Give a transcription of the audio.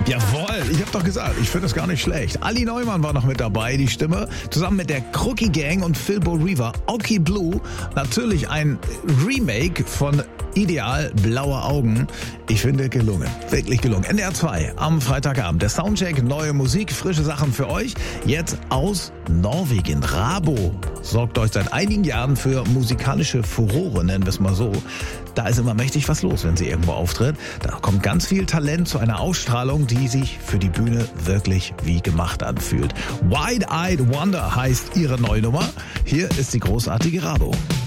Jawohl, ich hab doch gesagt, ich finde das gar nicht schlecht. Ali Neumann war noch mit dabei, die Stimme, zusammen mit der Crookie Gang und Phil Bo Reaver, Oki Blue. Natürlich ein Remake von Ideal, Blaue Augen. Ich finde gelungen, wirklich gelungen. NDR 2 am Freitagabend. Der Soundcheck, neue Musik, frische Sachen für euch. Jetzt aus Norwegen. Rabo sorgt euch seit einigen Jahren für musikalische Furore, nennen wir es mal so. Da ist immer mächtig was los, wenn sie irgendwo auftritt. Da kommt ganz viel Talent zu einer Ausstrahlung, die sich für die Bühne wirklich wie gemacht anfühlt. Wide-Eyed Wonder heißt ihre neue Nummer. Hier ist die großartige Rabo.